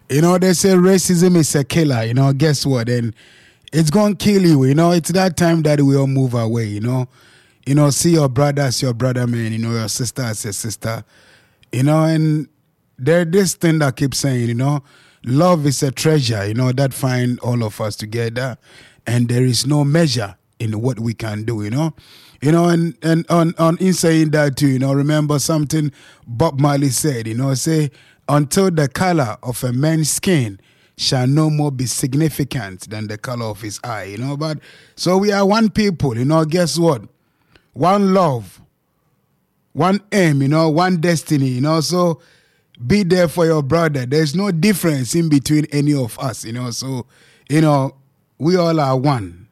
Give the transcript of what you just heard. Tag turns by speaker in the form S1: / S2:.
S1: You know, they say racism is a killer. You know, guess what? And it's going to kill you. You know, it's that time that we all move away, you know. You know, see your brother as your brother, man. You know, your sister as your sister. You know, and there's this thing that keeps saying, you know, love is a treasure, you know, that find all of us together. And there is no measure in what we can do, you know. You know, and on in saying that too, you know, remember something Bob Marley said, you know, say, until the color of a man's skin shall no more be significant than the color of his eye, you know. But so we are one people, you know, guess what? One love, one aim, you know, one destiny, you know. So be there for your brother. There's no difference in between any of us, you know. So, you know, we all are one.